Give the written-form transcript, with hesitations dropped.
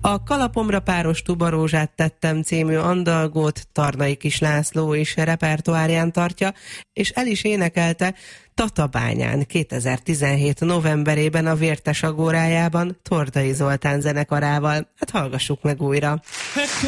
A Kalapomra páros tubarózsát tettem című andalgót Tarnai Kis László is repertoárján tartja, és el is énekelte Tatabányán 2017 novemberében a Vértes Agórájában Tordai Zoltán zenekarával. Hát hallgassuk meg újra.